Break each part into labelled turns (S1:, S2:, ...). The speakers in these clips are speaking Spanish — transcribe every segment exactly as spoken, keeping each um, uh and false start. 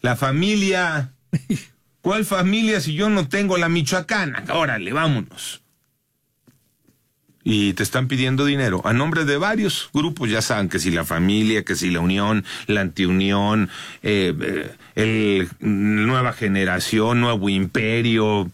S1: La familia. ¿Cuál familia si yo no tengo la michoacana? Órale, vámonos. Y te están pidiendo dinero a nombre de varios grupos, ya saben, que si la familia, que si la unión, la antiunión, eh, eh, el Nueva Generación, Nuevo Imperio.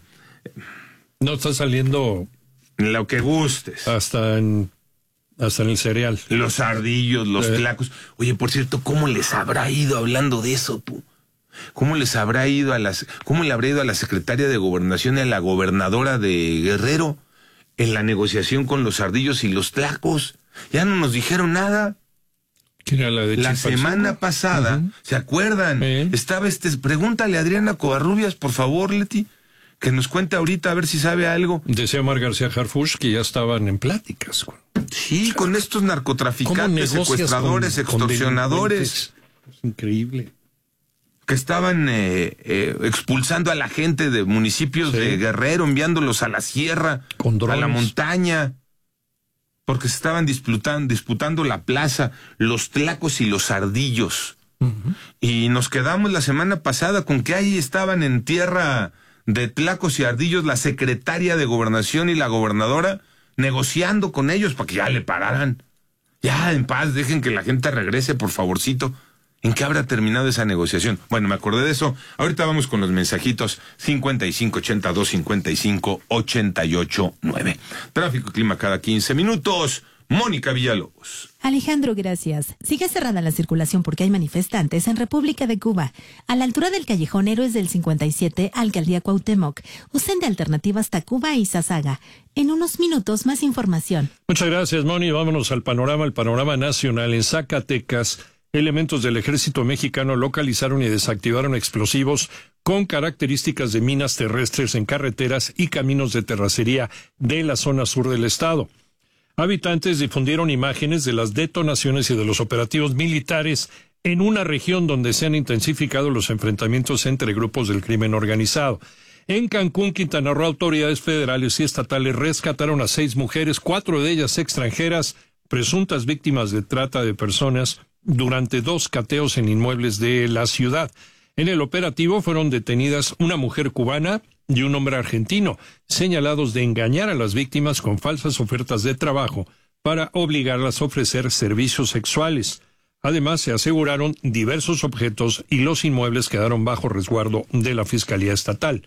S2: No está saliendo
S1: lo que gustes.
S2: Hasta en, hasta en el cereal.
S1: Los ardillos, los
S2: eh.
S1: tlacos. Oye, por cierto, ¿cómo les habrá ido hablando de eso, tú? ¿Cómo les habrá ido a las, cómo le habrá ido a la secretaria de Gobernación y a la gobernadora de Guerrero en la negociación con los ardillos y los tlacos? Ya no nos dijeron nada.
S2: ¿Qué era la de
S1: La semana pasada, uh-huh. ¿Se acuerdan? ¿Eh? Estaba este, pregúntale a Adriana Covarrubias, por favor, Leti, que nos cuente ahorita a ver si sabe algo.
S2: Decía Mar García Harfuch que ya estaban en pláticas.
S1: Sí, o sea, con estos narcotraficantes, secuestradores, con, extorsionadores.
S2: Con es increíble.
S1: Que estaban eh, eh, expulsando a la gente de municipios sí. de Guerrero, enviándolos a la sierra, a la montaña, porque se estaban disputando, disputando la plaza, los tlacos y los ardillos. Uh-huh. Y nos quedamos la semana pasada con que ahí estaban en tierra de tlacos y ardillos la secretaria de Gobernación y la gobernadora negociando con ellos para que ya le pararan. Ya, en paz, dejen que la gente regrese, por favorcito. ¿En qué habrá terminado esa negociación? Bueno, me acordé de eso. Ahorita vamos con los mensajitos cincuenta y cinco ochenta y dos cincuenta y cinco ochenta y ocho nueve. Tráfico y clima cada quince minutos. Mónica Villalobos.
S3: Alejandro, gracias. Sigue cerrada la circulación porque hay manifestantes en República de Cuba. A la altura del callejón Héroes del cincuenta y siete, Alcaldía Cuauhtémoc. Usen de alternativas Tacuba y Sasaga. En unos minutos, más información.
S2: Muchas gracias, Moni. Vámonos al panorama, el panorama nacional. En Zacatecas, elementos del ejército mexicano localizaron y desactivaron explosivos con características de minas terrestres en carreteras y caminos de terracería de la zona sur del estado. Habitantes difundieron imágenes de las detonaciones y de los operativos militares en una región donde se han intensificado los enfrentamientos entre grupos del crimen organizado. En Cancún, Quintana Roo, autoridades federales y estatales rescataron a seis mujeres, cuatro de ellas extranjeras, presuntas víctimas de trata de personas, durante dos cateos en inmuebles de la ciudad. En el operativo fueron detenidas una mujer cubana y un hombre argentino, señalados de engañar a las víctimas con falsas ofertas de trabajo para obligarlas a ofrecer servicios sexuales. Además, se aseguraron diversos objetos y los inmuebles quedaron bajo resguardo de la Fiscalía Estatal.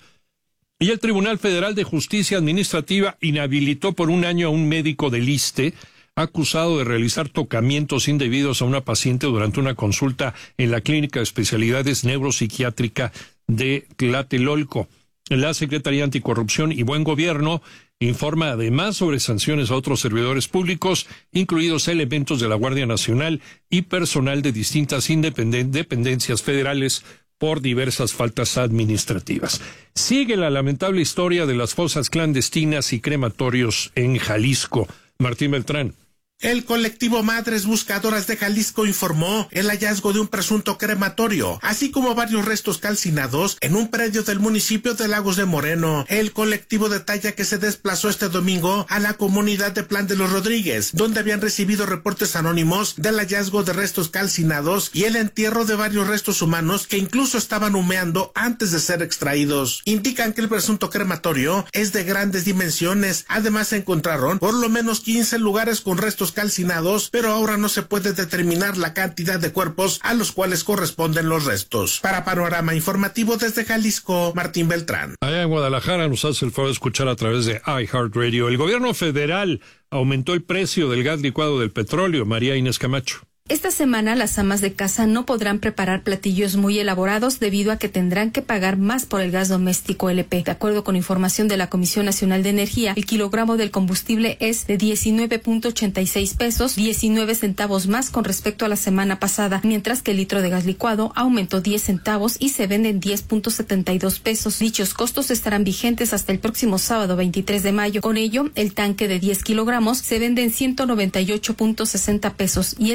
S2: Y el Tribunal Federal de Justicia Administrativa inhabilitó por un año a un médico del ISSSTE acusado de realizar tocamientos indebidos a una paciente durante una consulta en la Clínica de Especialidades Neuropsiquiátrica de Tlatelolco. La Secretaría Anticorrupción y Buen Gobierno informa además sobre sanciones a otros servidores públicos, incluidos elementos de la Guardia Nacional y personal de distintas independen- dependencias federales por diversas faltas administrativas. Sigue la lamentable historia de las fosas clandestinas y crematorios en Jalisco. Martín Beltrán.
S4: El colectivo Madres Buscadoras de Jalisco informó el hallazgo de un presunto crematorio, así como varios restos calcinados en un predio del municipio de Lagos de Moreno. El colectivo detalla que se desplazó este domingo a la comunidad de Plan de los Rodríguez, donde habían recibido reportes anónimos del hallazgo de restos calcinados y el entierro de varios restos humanos que incluso estaban humeando antes de ser extraídos. Indican que el presunto crematorio es de grandes dimensiones. Además, se encontraron por lo menos quince lugares con restos calcinados, pero ahora no se puede determinar la cantidad de cuerpos a los cuales corresponden los restos. Para Panorama Informativo desde Jalisco, Martín Beltrán.
S2: Allá en Guadalajara nos hace el favor de escuchar a través de iHeartRadio. El gobierno federal aumentó el precio del gas licuado del petróleo. María Inés Camacho.
S5: Esta semana las amas de casa no podrán preparar platillos muy elaborados debido a que tendrán que pagar más por el gas doméstico L P. De acuerdo con información de la Comisión Nacional de Energía, el kilogramo del combustible es de diecinueve punto ochenta y seis pesos, diecinueve centavos más con respecto a la semana pasada, mientras que el litro de gas licuado aumentó diez centavos y se vende en diez punto setenta y dos pesos. Dichos costos estarán vigentes hasta el próximo sábado veintitrés de mayo. Con ello, el tanque de diez kilogramos se vende en ciento noventa y ocho punto sesenta pesos y el de veinte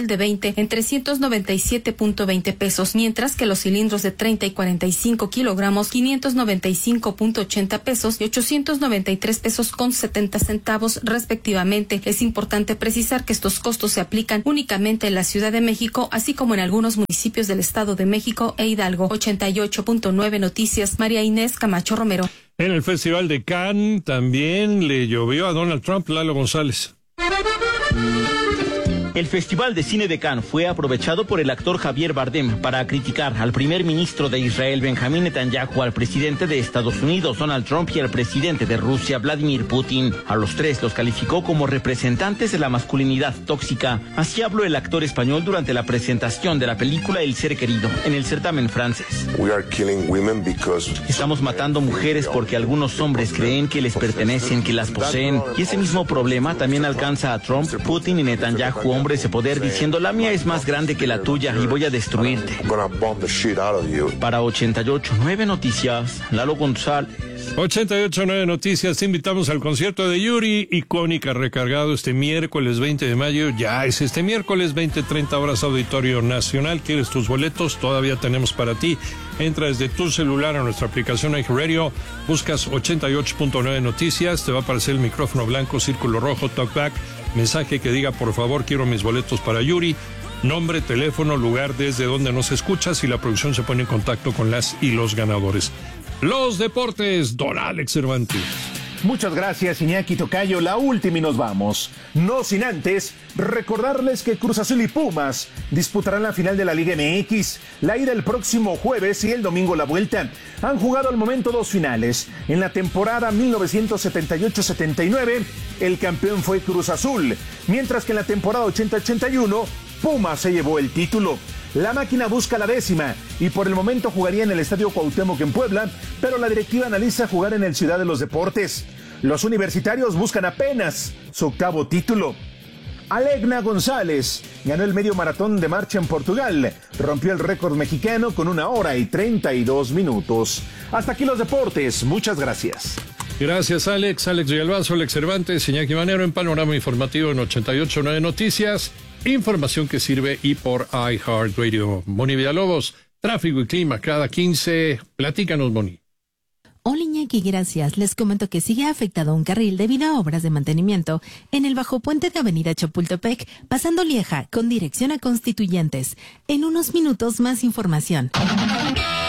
S5: respectivamente en trescientos noventa y siete punto veinte pesos, mientras que los cilindros de treinta y cuarenta y cinco kilogramos quinientos noventa y cinco punto ochenta pesos y ochocientos noventa y tres pesos con setenta centavos respectivamente. Es importante precisar que estos costos se aplican únicamente en la Ciudad de México, así como en algunos municipios del Estado de México e Hidalgo. ochenta y ocho punto nueve Noticias, María Inés Camacho Romero.
S2: En el Festival de Cannes también le llovió a Donald Trump. Lalo González.
S6: El Festival de Cine de Cannes fue aprovechado por el actor Javier Bardem para criticar al primer ministro de Israel, Benjamín Netanyahu, al presidente de Estados Unidos, Donald Trump, y al presidente de Rusia, Vladimir Putin. A los tres los calificó como representantes de la masculinidad tóxica. Así habló el actor español durante la presentación de la película El Ser Querido, en el certamen francés.
S7: We are killing women because...
S6: Estamos matando mujeres porque algunos hombres creen que les pertenecen, que las poseen. Y ese mismo problema también alcanza a Trump, Putin y Netanyahu, hombres ese poder, diciendo: la mía es más grande que la tuya y voy a destruirte. Para ochenta y ocho punto nueve Noticias, Lalo González.
S2: ochenta y ocho punto nueve Noticias, te invitamos al concierto de Yuri, icónica, recargado este miércoles veinte de mayo. Ya es este miércoles, veinte treinta horas, Auditorio Nacional. ¿Quieres tus boletos? Todavía tenemos para ti. Entra desde tu celular a nuestra aplicación iHeartRadio, buscas ochenta y ocho punto nueve Noticias, te va a aparecer el micrófono blanco, círculo rojo, talkback, mensaje que diga: por favor, quiero mis boletos para Yuri, nombre, teléfono, lugar desde donde nos escuchas, y la producción se pone en contacto con las y los ganadores. Los deportes, don Alex Cervantes.
S8: Muchas gracias, Iñaki Tocayo. La última y nos vamos. No sin antes recordarles que Cruz Azul y Pumas disputarán la final de la Liga M X, la ida el próximo jueves y el domingo la vuelta. Han jugado al momento dos finales. En la temporada mil novecientos setenta y ocho setenta y nueve, el campeón fue Cruz Azul, mientras que en la temporada ochenta ochenta y uno, Pumas se llevó el título. La máquina busca la décima y por el momento jugaría en el Estadio Cuauhtémoc en Puebla, pero la directiva analiza jugar en el Ciudad de los Deportes. Los universitarios buscan apenas su octavo título. Alegna González ganó el medio maratón de marcha en Portugal, rompió el récord mexicano con una hora y treinta y dos minutos. Hasta aquí los deportes, muchas gracias.
S2: Gracias, Alex. Alex Villalbazo, Alex Cervantes, Iñaki Manero en Panorama Informativo en ochenta y ocho punto nueve Noticias. Información que sirve y por iHeartRadio. Moni Villalobos, tráfico y clima cada quince. Platícanos, Moni.
S3: Hola, Iñaki, gracias. Les comento que sigue afectado un carril debido a obras de mantenimiento en el bajo puente de Avenida Chapultepec, pasando Lieja, con dirección a Constituyentes. En unos minutos más información.